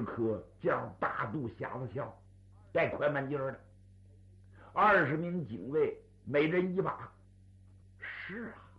颗这样大肚匣子枪，带快慢劲儿的，20名警卫，每人1把。是啊，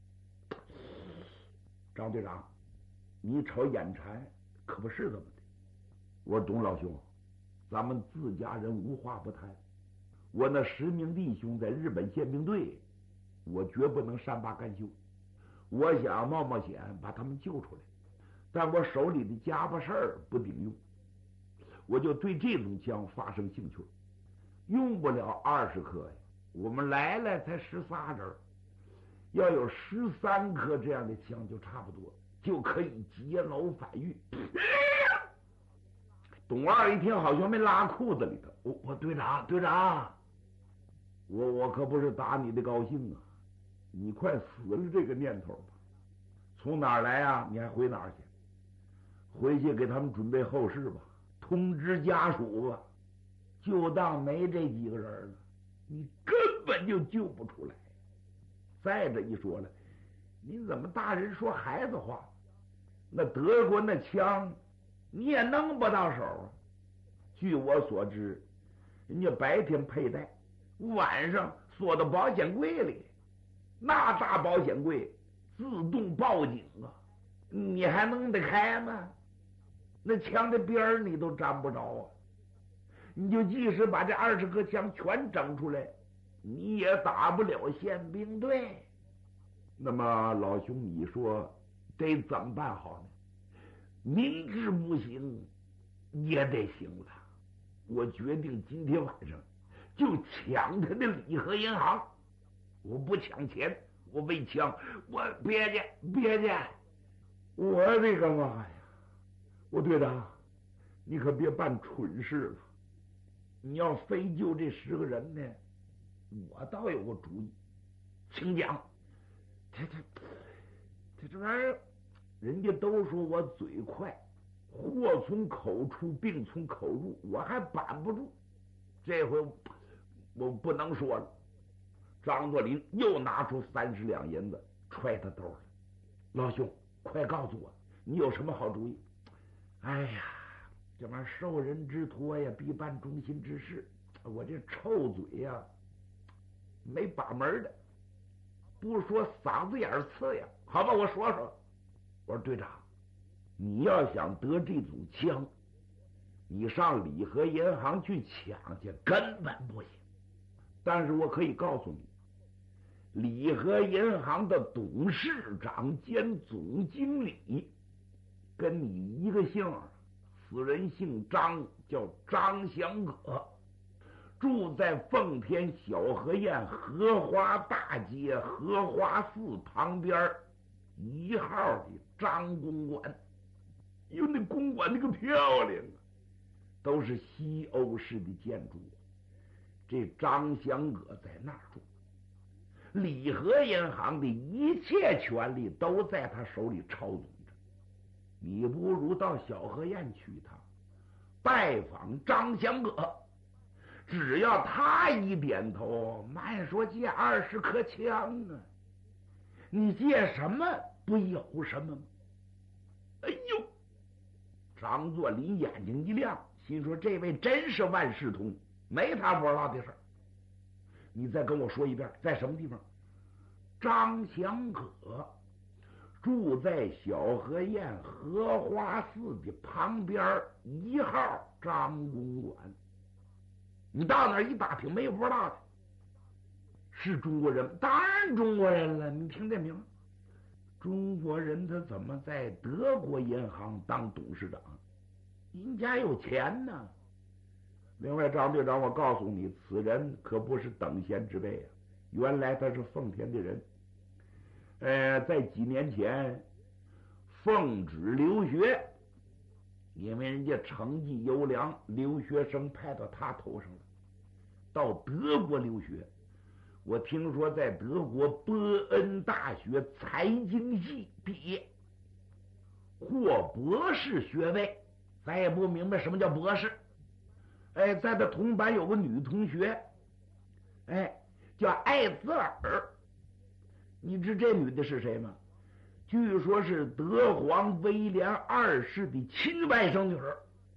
张队长，你瞅眼馋可不是这么的。我说董老兄，咱们自家人无话不谈。我那10名弟兄在日本宪兵队，我绝不能善罢甘休。我想冒冒险把他们救出来，但我手里的家伙事儿不顶用，我就对这种枪发生兴趣。用不了20颗呀，我们来了才13人，要有13颗这样的枪就差不多，就可以劫牢反狱。董二一听好像没拉裤子里头，我队长，我可不是打你的高兴啊，你快死了这个念头吧。从哪儿来啊？你还回哪儿去？回去给他们准备后事吧，通知家属吧，就当没这几个人了，你根本就救不出来。再者一说了，你怎么大人说孩子话？那德国那枪你也弄不到手啊。据我所知，人家白天佩戴，晚上锁到保险柜里，那大保险柜自动报警啊，你还弄得开吗？那枪的边儿你都沾不着啊！你就即使把这20颗枪全整出来，你也打不了宪兵队。那么老兄，你说得怎么办好呢？明知不行也得行了。我决定今天晚上就抢他的礼和银行。我不抢钱，我为抢，我别介，我的个妈呀！我队长，你可别办蠢事了。你要非救这10个人呢，我倒有个主意，请讲。这玩意儿，人家都说我嘴快，祸从口出，病从口入，我还板不住。这回我不能说了。张作霖又拿出30两银子揣他兜了。老兄，快告诉我，你有什么好主意？哎呀，这玩意儿受人之托呀，必办忠心之事。我这臭嘴呀，没把门的，不说嗓子眼刺呀。好吧，我说说。我说队长，你要想得这种枪，你上礼和银行去抢去根本不行。但是我可以告诉你，礼和银行的董事长兼总经理跟你一个姓，此人姓张，叫张祥可，住在奉天小河沿荷花大街荷花寺旁边1号的张公馆。哟，那公馆那个漂亮啊，都是西欧式的建筑。这张祥可在那儿住，礼和银行的一切权利都在他手里操纵着。你不如到小河沿去一趟，拜访张祥可，只要他一点头，慢说借20颗枪啊，你借什么不有什么吗？哎呦，张作霖眼睛一亮，心说这位真是万事通，没他不知道的事儿。你再跟我说一遍，在什么地方？张祥可住在小河沿荷花寺的旁边1号张公馆。你到那儿一打听，没有不知道的。是中国人？当然中国人了。你听这名，中国人他怎么在德国银行当董事长？人家有钱呢。另外，张队长，我告诉你，此人可不是等闲之辈啊！原来他是奉天的人，在几年前奉旨留学，因为人家成绩优良，留学生派到他头上了，到德国留学。我听说在德国波恩大学财经系毕业，获博士学位。咱也不明白什么叫博士。在他同班有个女同学，叫艾兹尔。你知这女的是谁吗？据说是德皇威廉2世的亲外甥女儿。